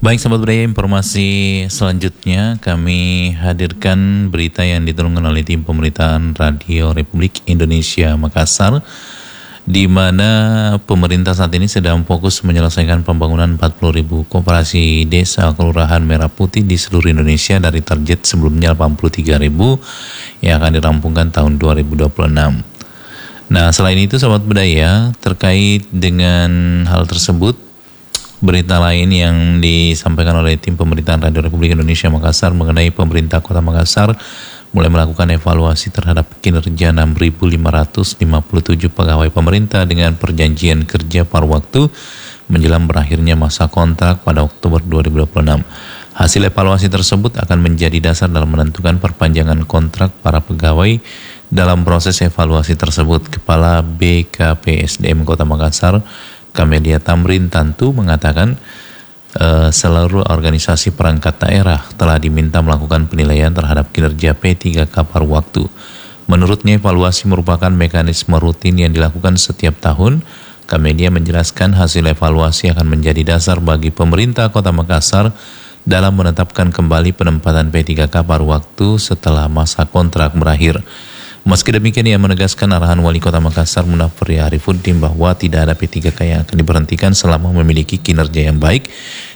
Baik sahabat budaya, informasi selanjutnya kami hadirkan berita yang diturunkan oleh tim pemerintahan Radio Republik Indonesia Makassar, di mana pemerintah saat ini sedang fokus menyelesaikan pembangunan 40.000 koperasi desa kelurahan Merah Putih di seluruh Indonesia dari target sebelumnya 83.000 yang akan dirampungkan tahun 2026. Nah, selain itu sahabat budaya, terkait dengan hal tersebut, berita lain yang disampaikan oleh tim pemerintahan Radio Republik Indonesia Makassar mengenai pemerintah Kota Makassar mulai melakukan evaluasi terhadap kinerja 6.557 pegawai pemerintah dengan perjanjian kerja paruh waktu menjelang berakhirnya masa kontrak pada Oktober 2026. Hasil evaluasi tersebut akan menjadi dasar dalam menentukan perpanjangan kontrak para pegawai. Dalam proses evaluasi tersebut, Kepala BKPSDM Kota Makassar, Kamelia Tamrin Tantu, mengatakan seluruh organisasi perangkat daerah telah diminta melakukan penilaian terhadap kinerja P3K paruh waktu. Menurutnya, evaluasi merupakan mekanisme rutin yang dilakukan setiap tahun. Kamelia menjelaskan hasil evaluasi akan menjadi dasar bagi pemerintah Kota Makassar dalam menetapkan kembali penempatan P3K paruh waktu setelah masa kontrak berakhir. Meski demikian, ia menegaskan arahan Wali Kota Makassar Munafri Arifuddin bahwa tidak ada P3K yang akan diberhentikan selama memiliki kinerja yang baik